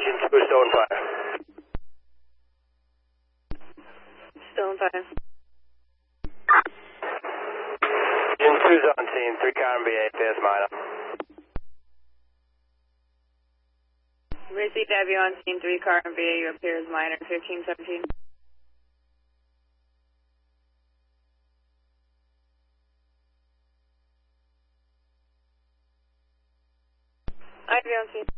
Engine 2, Stone 5. Stone 5. Engine 2's on scene, 3 car and BA, PS minor. Received, have you on scene, 3 car and VA, you appear as minor, 1517. I have you on scene.